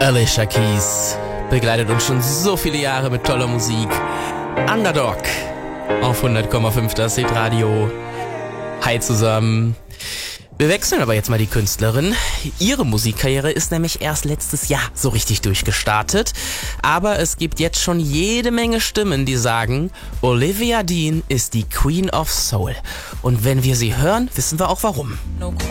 Alicia Keys begleitet uns schon so viele Jahre mit toller Musik. Underdog auf 100,5 das Hitradio. Hi zusammen. Wir wechseln aber jetzt mal die Künstlerin. Ihre Musikkarriere ist nämlich erst letztes Jahr so richtig durchgestartet. Aber es gibt jetzt schon jede Menge Stimmen, die sagen, Olivia Dean ist die Queen of Soul. Und wenn wir sie hören, wissen wir auch warum. No